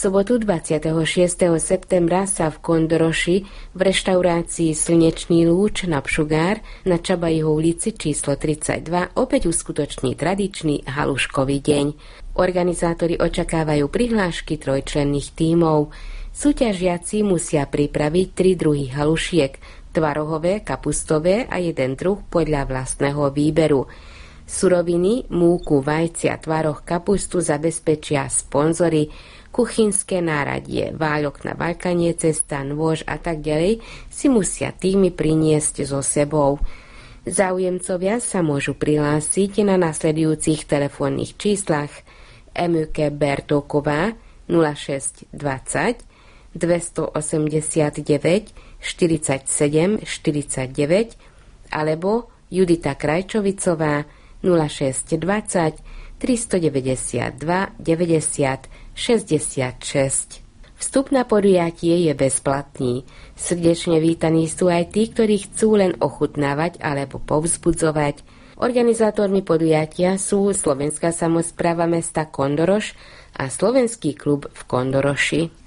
sobotu 26. septembra sa v Kondoroši v reštaurácii Slnečný lúč na Pšugár na Čabajho ulici číslo 32 opäť uskutoční tradičný haluškový deň. Organizátori očakávajú prihlášky trojčlenných tímov. Súťažiaci musia pripraviť 3 druhy halušiek, tvarohové, kapustové a 1 druh podľa vlastného výberu. Suroviny, múku, vajcia, tvaroh, kapustu zabezpečia sponzori, kuchynské náradie, váľok na vaľkanie, cesta, nôž a tak ďalej si musia týmy priniesť so sebou. Záujemcovia sa môžu prihlásiť na nasledujúcich telefónnych číslach: Emőke Bertóková 06 20 289 47 49 alebo Judita Krajčovicová 06 20 392 90 66. Vstup na podujatie je bezplatný. Srdečne vítaní sú aj tí, ktorí chcú len ochutnávať alebo povzbudzovať. Organizátormi podujatia sú Slovenská samospráva mesta Kondoroš a Slovenský klub v Kondoroši.